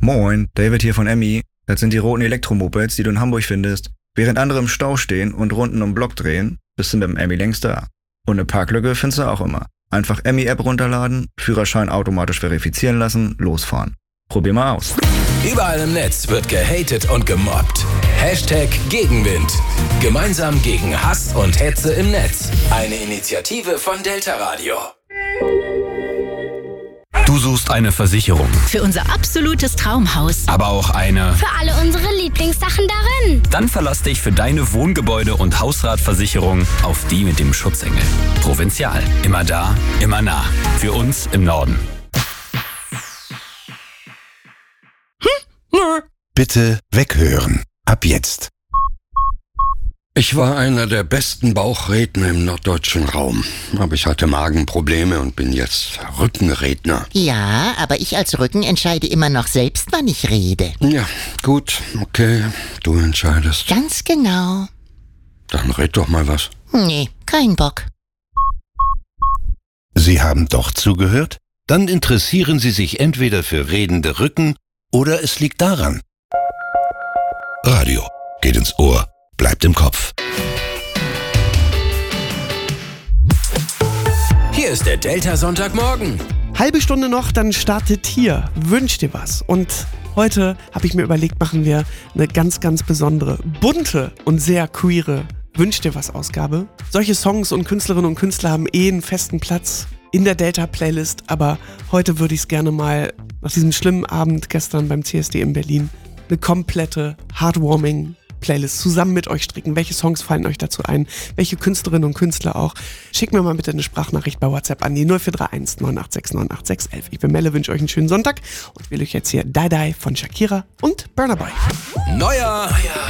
Moin, David hier von Emmy. Das sind die roten Elektromopeds, die du in Hamburg findest. Während andere im Stau stehen und Runden um den Block drehen, bist du mit dem Emmy längst da. Und eine Parklücke findest du auch immer. Einfach Emmy-App runterladen, Führerschein automatisch verifizieren lassen, losfahren. Probier mal aus. Überall im Netz wird gehatet und gemobbt. Hashtag Gegenwind. Gemeinsam gegen Hass und Hetze im Netz. Eine Initiative von Delta Radio. Du suchst eine Versicherung. Für unser absolutes Traumhaus. Aber auch eine. Für alle unsere Lieblingssachen darin. Dann verlass dich für deine Wohngebäude- und Hausratversicherung auf die mit dem Schutzengel. Provinzial. Immer da, immer nah. Für uns im Norden. Bitte weghören. Ab jetzt. Ich war einer der besten Bauchredner im norddeutschen Raum. Aber ich hatte Magenprobleme und bin jetzt Rückenredner. Ja, aber ich als Rücken entscheide immer noch selbst, wann ich rede. Ja, gut, okay, du entscheidest. Ganz genau. Dann red doch mal was. Nee, kein Bock. Sie haben doch zugehört? Dann interessieren Sie sich entweder für redende Rücken oder es liegt daran. Radio geht ins Ohr, bleibt im Kopf. Hier ist der Delta Sonntagmorgen. Halbe Stunde noch, dann startet hier Wünsch dir was. Und heute habe ich mir überlegt, machen wir eine ganz, ganz besondere, bunte und sehr queere Wünsch dir was Ausgabe. Solche Songs und Künstlerinnen und Künstler haben einen festen Platz in der Delta-Playlist, aber heute würde ich es gerne mal nach diesem schlimmen Abend gestern beim CSD in Berlin eine komplette Heartwarming-Playlist zusammen mit euch stricken. Welche Songs fallen euch dazu ein? Welche Künstlerinnen und Künstler auch? Schickt mir mal bitte eine Sprachnachricht bei WhatsApp an die 0431 986 98611. Ich bin Melle, wünsche euch einen schönen Sonntag und will euch jetzt hier Die Die von Shakira und Burna Boy. Neuer